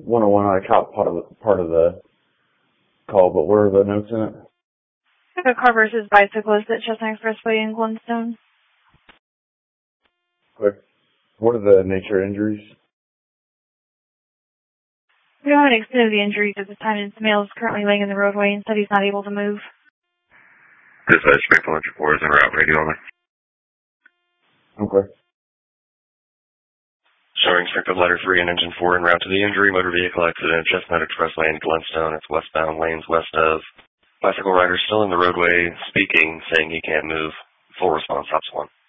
101, I caught part of the call, but where are the notes in it? A car versus bicyclist at Chestnut Expressway in Glenstone. Quick. What are the nature injuries? We don't have an extent of the injuries at this time, and the male is currently laying in the roadway and said he's not able to move. Dispatch, Springfield 4 is en route, radio only. Okay. Showing Springfield Letter 3 and Engine 4 en route to the injury. Motor vehicle accident, Chestnut Expressway in Glenstone. It's westbound lanes west of. Bicycle rider still in the roadway, speaking, saying he can't move. Full response, Ops 1.